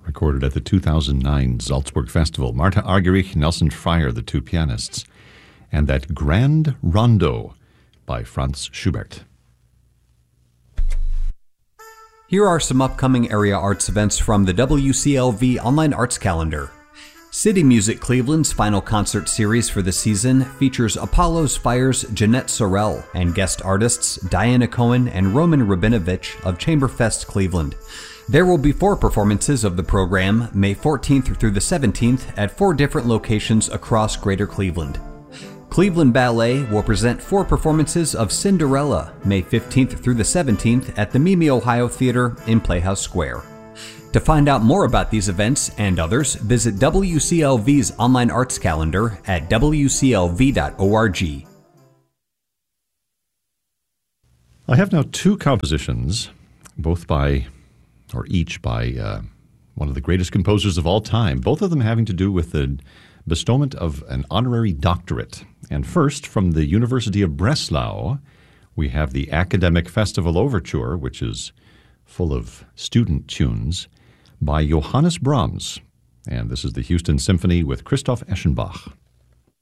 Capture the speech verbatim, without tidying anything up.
recorded at the two thousand nine Salzburg Festival. Marta Argerich, Nelson Fryer, the two pianists, and that Grand Rondo by Franz Schubert. Here are some upcoming area arts events from the W C L V Online Arts Calendar. City Music Cleveland's final concert series for the season features Apollo's Fire's Jeanette Sorrell and guest artists Diana Cohen and Roman Rabinovich of Chamberfest Cleveland. There will be four performances of the program, May fourteenth through the seventeenth, at four different locations across Greater Cleveland. Cleveland Ballet will present four performances of Cinderella, May fifteenth through the seventeenth at the Mimi Ohio Theater in Playhouse Square. To find out more about these events and others, visit W C L V's online arts calendar at W C L V dot org. I have now two compositions, both by, or each by, uh, one of the greatest composers of all time, both of them having to do with the bestowment of an honorary doctorate. And first, from the University of Breslau, we have the Academic Festival Overture, which is full of student tunes, by Johannes Brahms. And this is the Houston Symphony with Christoph Eschenbach.